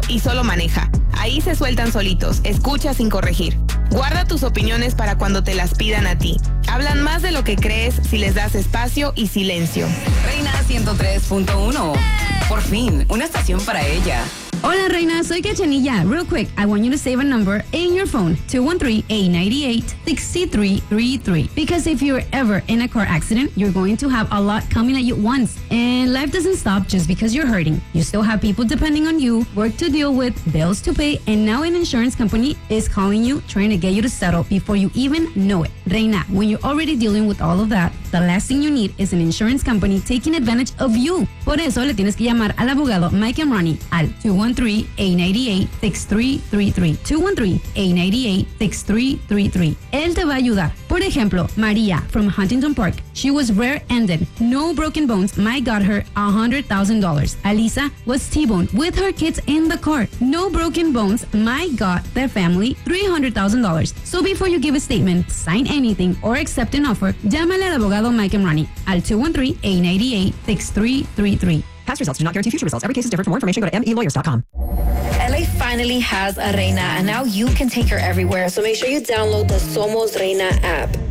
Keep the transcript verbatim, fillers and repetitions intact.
y solo maneja. Ahí se sueltan solitos, escucha sin corregir. Guarda tus opiniones para cuando te las pidan a ti. Hablan más de lo que crees si les das espacio y silencio. Reina ciento tres punto uno. Por fin, una estación para ella. Hola, Reina, soy Cachanilla. Real quick, I want you to save a number in your phone, two one three, eight nine eight, six three three three. Because if you're ever in a car accident, you're going to have a lot coming at you at once. And life doesn't stop just because you're hurting. You still have people depending on you, work to deal with, bills to pay, and now an insurance company is calling you, trying to get you to settle before you even know it. Reina, when you're already dealing with all of that, the last thing you need is an insurance company taking advantage of you. Por eso le tienes que llamar al abogado Mike Amrani al two one three, eight nine eight, six three three three. two one three, eight nine eight, six three three three. Él te va a ayudar. Por ejemplo, Maria from Huntington Park. She was rear-ended. No broken bones. Mike got her one hundred thousand dollars. Alisa was T-boned with her kids in the car. No broken bones. Mike got their family three hundred thousand dollars. So before you give a statement, sign anything, or accept an offer, llámale al abogado Mike Amrani al two one three, eight nine eight, six three three three. Past results do not guarantee future results. Every case is different. For more information, go to m e lawyers dot com. L A finally has a Reina, and now you can take her everywhere. So make sure you download the Somos Reina app.